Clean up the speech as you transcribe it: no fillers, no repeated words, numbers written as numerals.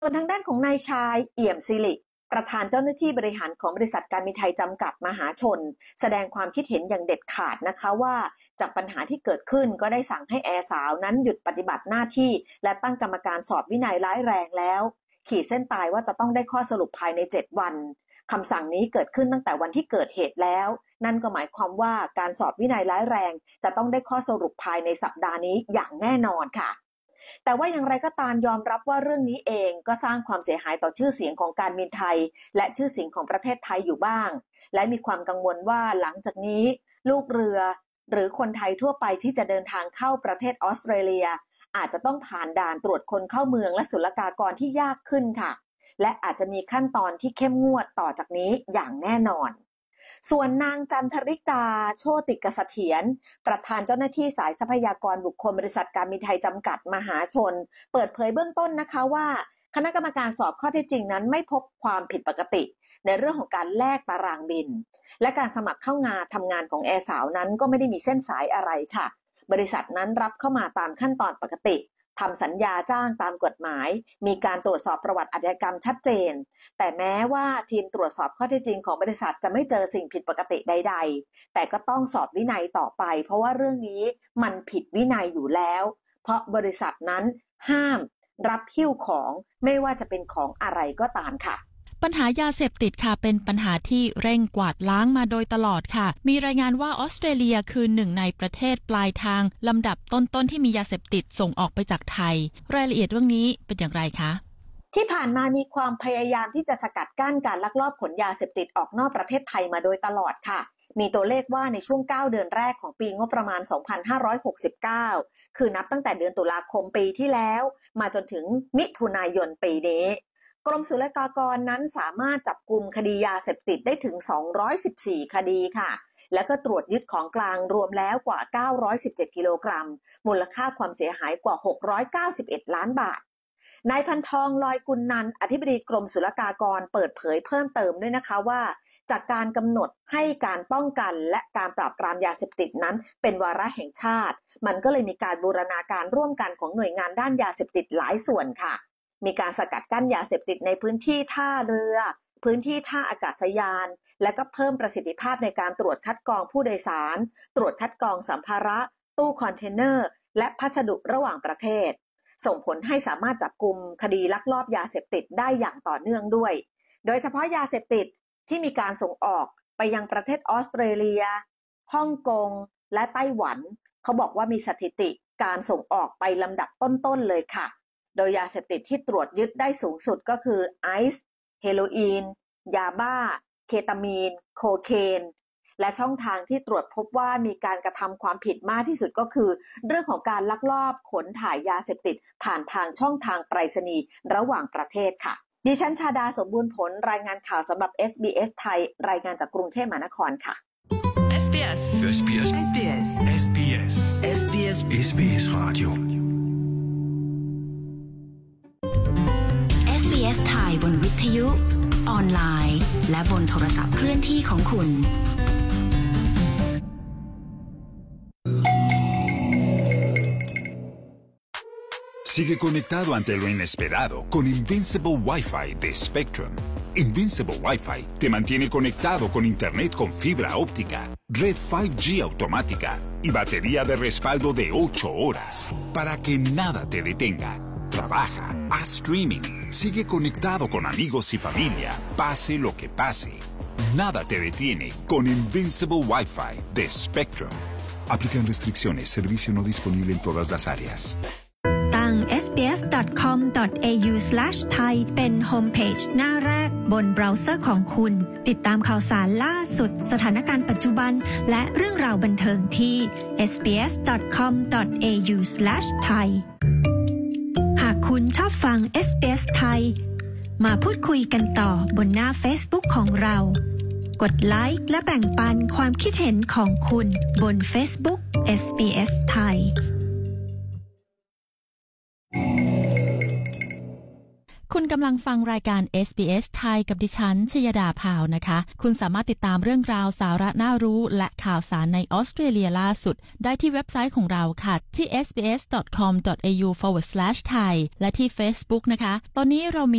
ส่วนทางด้านของนายชายเอี่ยมศิริประธานเจ้าหน้าที่บริหารของบริษัทการบินไทยจำกัดมหาชนแสดงความคิดเห็นอย่างเด็ดขาดนะคะว่าจากปัญหาที่เกิดขึ้นก็ได้สั่งให้แอร์สาวนั้นหยุดปฏิบัติหน้าที่และตั้งกรรมการสอบวินัยร้ายแรงแล้วขีดเส้นตายว่าจะต้องได้ข้อสรุปภายใน7วันคำสั่งนี้เกิดขึ้นตั้งแต่วันที่เกิดเหตุแล้วนั่นก็หมายความว่าการสอบวินัยร้ายแรงจะต้องได้ข้อสรุปภายในสัปดาห์นี้อย่างแน่นอนค่ะแต่ว่าอย่างไรก็ตามยอมรับว่าเรื่องนี้เองก็สร้างความเสียหายต่อชื่อเสียงของการบินไทยและชื่อเสียงของประเทศไทยอยู่บ้างและมีความกังวลว่าหลังจากนี้ลูกเรือหรือคนไทยทั่วไปที่จะเดินทางเข้าประเทศออสเตรเลียอาจจะต้องผ่านด่านตรวจคนเข้าเมืองและศุลกากรที่ยากขึ้นค่ะและอาจจะมีขั้นตอนที่เข้มงวดต่อจากนี้อย่างแน่นอนส่วนนางจันทริกาโชติกเสถียรประธานเจ้าหน้าที่สายทรัพยากรบุคคลบริษัทการบินไทยจำกัดมหาชนเปิดเผยเบื้องต้นนะคะว่าคณะกรรมการสอบข้อเท็จจริงนั้นไม่พบความผิดปกติในเรื่องของการแลกตารางบินและการสมัครเข้างานทำงานของแอร์สาวนั้นก็ไม่ได้มีเส้นสายอะไรค่ะบริษัทนั้นรับเข้ามาตามขั้นตอนปกติทำสัญญาจ้างตามกฎหมายมีการตรวจสอบประวัติอาชญากรรมชัดเจนแต่แม้ว่าทีมตรวจสอบข้อเท็จจริงของบริษัทจะไม่เจอสิ่งผิดปกติใดๆแต่ก็ต้องสอบวินัยต่อไปเพราะว่าเรื่องนี้มันผิดวินัยอยู่แล้วเพราะบริษัทนั้นห้ามรับหิ้วของไม่ว่าจะเป็นของอะไรก็ตามค่ะปัญหายาเสพติดค่ะเป็นปัญหาที่เร่งกวาดล้างมาโดยตลอดค่ะมีรายงานว่าออสเตรเลียคือหนึ่งในประเทศปลายทางลำดับต้นๆที่มียาเสพติดส่งออกไปจากไทยรายละเอียดเรื่องนี้เป็นอย่างไรคะที่ผ่านมามีความพยายามที่จะสกัดกั้นการลักลอบขนยาเสพติดออกนอกประเทศไทยมาโดยตลอดค่ะมีตัวเลขว่าในช่วง9เดือนแรกของปีงบประมาณ2569คือนับตั้งแต่เดือนตุลาคมปีที่แล้วมาจนถึงมิถุนายนปีนี้กรมศุลกากรนั้นสามารถจับกุมคดียาเสพติดได้ถึง214คดีค่ะแล้วก็ตรวจยึดของกลางรวมแล้วกว่า917กิโลกรัมมูลค่าความเสียหายกว่า691ล้านบาทนายพันทองลอยกุลนันท์อธิบดีกรมศุลกากรเปิดเผยเพิ่มเติมด้วยนะคะว่าจากการกำหนดให้การป้องกันและการปราบปรามยาเสพติดนั้นเป็นวาระแห่งชาติมันก็เลยมีการบูรณาการร่วมกันของหน่วยงานด้านยาเสพติดหลายส่วนค่ะมีการสกัดกั้นยาเสพติดในพื้นที่ท่าเรือพื้นที่ท่าอากาศยานและก็เพิ่มประสิทธิภาพในการตรวจคัดกรองผู้โดยสารตรวจคัดกรองสัมภาระตู้คอนเทนเนอร์และพัสดุระหว่างประเทศส่งผลให้สามารถจับกุมคดีลักลอบยาเสพติดได้อย่างต่อเนื่องด้วยโดยเฉพาะยาเสพติดที่มีการส่งออกไปยังประเทศออสเตรเลียฮ่องกงและไต้หวันเขาบอกว่ามีสถิติการส่งออกไปลำดับต้นๆเลยค่ะโดยยาเสพติดที่ตรวจยึดได้สูงสุดก็คือไอซ์เฮโรอีนยาบ้าเคตามีนโคเคนและช่องทางที่ตรวจพบว่ามีการกระทำความผิดมากที่สุดก็คือเรื่องของการลักลอบขนถ่ายยาเสพติดผ่านทางช่องทางไปรษณีย์ระหว่างประเทศค่ะดิฉันชาดาสมบูรณ์ผลรายงานข่าวสำหรับ SBS ไทยรายงานจากกรุงเทพมหานครค่ะ SBS SBS SBS SBS SBS SBS Radio SBS ไทยบนวิทยุออนไลน์และบนโทรศัพท์เคลื่อนที่ของคุณ Sigue conectado ante lo inesperado con Invincible Wi-Fi de Spectrum. Invincible Wi-Fi te mantiene conectado con Internet con fibra óptica, red 5G automática y batería de respaldo de 8 horas para que nada te detenga. Trabaja, haz streaming, sigue conectado con amigos y familia, pase lo que pase. Nada te detiene con Invincible Wi-Fi de Spectrum. Aplican restricciones, servicio no disponible en todas las áreas. ตั้ง sbs.com.au/thai เป็นโฮมเพจหน้าแรกบนเบราว์เซอร์ของคุณติดตามข่าวสารล่าสุดสถานการณ์ปัจจุบันและเรื่องราวบันเทิงที่ sbs.com.au/thai หากคุณชอบฟัง SBS ไทยมาพูดคุยกันต่อบนหน้า Facebook ของเรากดไลค์และแบ่งปันความคิดเห็นของคุณบน Facebook SBS ไทยคุณกำลังฟังรายการ SBS ไทยกับดิฉันชยดาพาวนะคะคุณสามารถติดตามเรื่องราวสาระน่ารู้และข่าวสารในออสเตรเลียล่าสุดได้ที่เว็บไซต์ของเราค่ะที่ sbs.com.au/thai และที่ Facebook นะคะตอนนี้เรามี